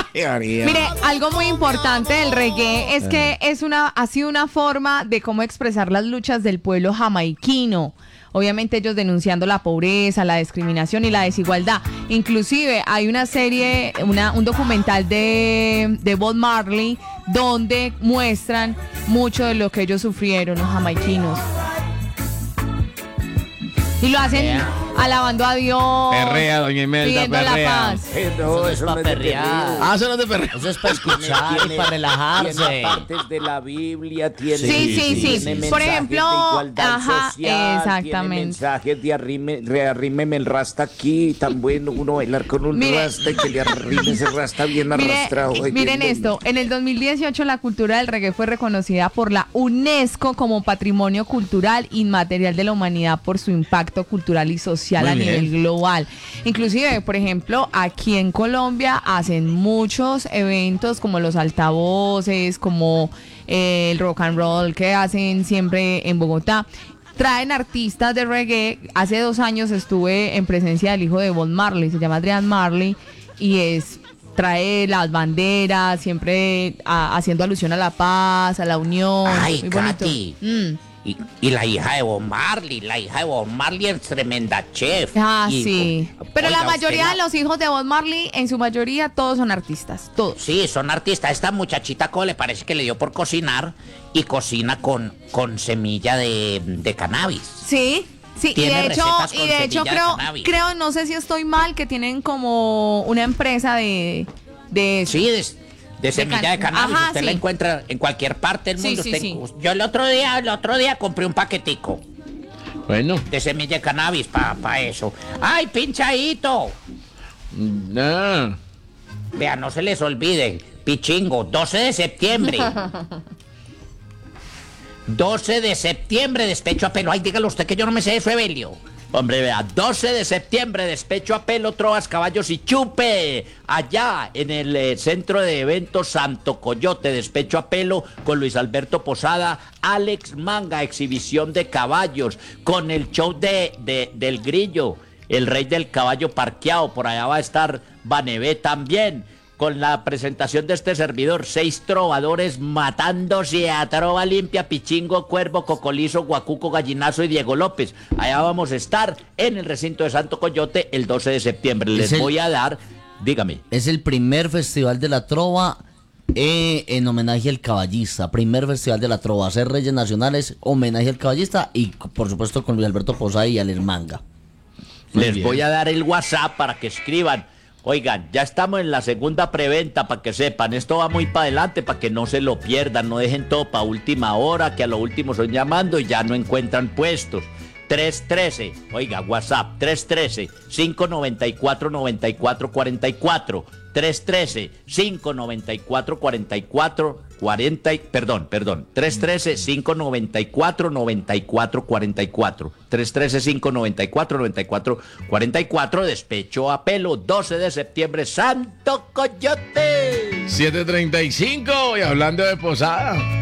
Mire, algo muy importante del reggae es que ha sido una forma de cómo expresar las luchas del pueblo jamaiquino. Obviamente ellos denunciando la pobreza, la discriminación y la desigualdad. Inclusive hay una serie, un documental de Bob Marley donde muestran mucho de lo que ellos sufrieron los jamaiquinos. Y lo hacen alabando a Dios. Perrea, doña Imelda, pidiendo la paz. No, eso no es para perrear. Eso no te perrea. Eso es para escuchar y para relajarse. Tiene partes de la Biblia, tiene, Sí. tiene Por mensajes ejemplo, de igualdad social, exactamente. tiene mensajes de arrímeme el rasta aquí, tan bueno uno bailar con un rasta y que le arrime ese rasta bien arrastrado. Miren esto, en el 2018 la cultura del reggae fue reconocida por la UNESCO como Patrimonio Cultural Inmaterial de la Humanidad por su impacto cultural y social a nivel global. Inclusive, por ejemplo, aquí en Colombia hacen muchos eventos como los altavoces, como el rock and roll que hacen siempre en Bogotá. Traen artistas de reggae. Hace 2 años estuve en presencia del hijo de Bob Marley, se llama Adrian Marley, y trae las banderas, siempre haciendo alusión a la paz, a la unión. Ay, muy bonito. Katy. Y la hija de Bob Marley, es tremenda chef. Sí. Pero Oiga, la mayoría usted de los hijos de Bob Marley, en su mayoría, todos son artistas, todos. Sí, son artistas. Esta muchachita, ¿cómo le parece que le dio por cocinar? Y cocina con semilla de cannabis. Sí. Y Tiene de hecho recetas con semilla de cannabis. creo, no sé si estoy mal, que tienen como una empresa de Sí, de semilla de cannabis. Ajá, Usted sí. la encuentra en cualquier parte del mundo. Sí. Yo el otro día compré un paquetico Bueno. de semilla de cannabis para eso. ¡Ay, pinchadito! No. Vea, no se les olvide. Pichingo, 12 de septiembre. 12 de septiembre, despecho a pelo. Ay, dígalo usted que yo no me sé eso, Evelio. Hombre, vea, 12 de septiembre, despecho a pelo, trovas, caballos y chupe. Allá en el centro de eventos Santo Coyote, despecho a pelo con Luis Alberto Posada, Alex Manga, exhibición de caballos, con el show del Grillo, el rey del caballo parqueado. Por allá va a estar Banevé también. Con la presentación de este servidor, 6 trovadores matándose a trova limpia, Pichingo, Cuervo, Cocolizo, Guacuco, Gallinazo y Diego López. Allá vamos a estar en el recinto de Santo Coyote el 12 de septiembre. Les voy a dar, dígame. Es el primer festival de la trova en homenaje al caballista. Primer festival de la trova. Hacer Reyes Nacionales, homenaje al caballista y por supuesto con Luis Alberto Posada y Alex Manga. Les voy a dar el WhatsApp para que escriban. Oigan, ya estamos en la segunda preventa, para que sepan, esto va muy para adelante, para que no se lo pierdan, no dejen todo para última hora, que a lo último son llamando y ya no encuentran puestos. 313, oiga, WhatsApp, 313-594-9444, 313-594-9444, 313-594-9444, despecho a pelo, 12 de septiembre, Santo Coyote. 7:35 y hablando de Posada.